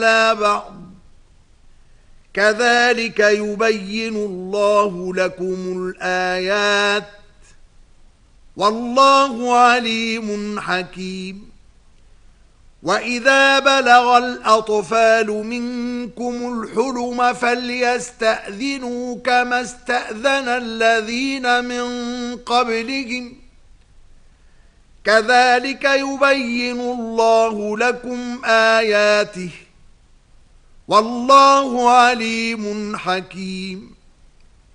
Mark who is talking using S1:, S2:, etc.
S1: بعض كذلك يبين الله لكم الآيات والله عليم حكيم. وإذا بلغ الأطفال منكم الحلم فليستأذنوا كما استأذن الذين من قبلهم كذلك يبين الله لكم آياته والله عليم حكيم.